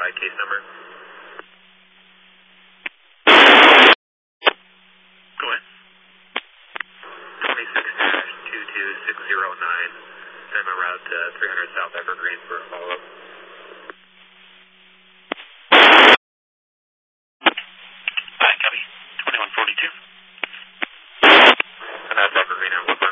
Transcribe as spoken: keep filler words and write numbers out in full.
verify case number. Go ahead. twenty-six dash two two six zero nine. I'm en route to three hundred South Evergreen for a follow-up.